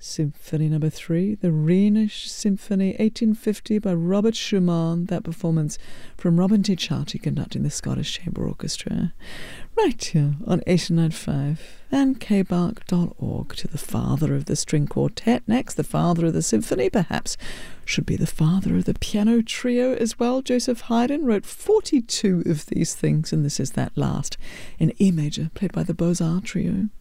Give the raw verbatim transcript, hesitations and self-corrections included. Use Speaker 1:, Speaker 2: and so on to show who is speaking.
Speaker 1: Symphony number three, the Rhenish Symphony, eighteen fifty, by Robert Schumann. That performance from Robin T. Charty conducting the Scottish Chamber Orchestra. Right here on eighty-nine point five and k bark dot org. To the father of the string quartet next, the father of the symphony, perhaps should be the father of the piano trio as well. Joseph Haydn wrote forty-two of these things, and this is that last in E major, played by the Beaux-Arts Trio.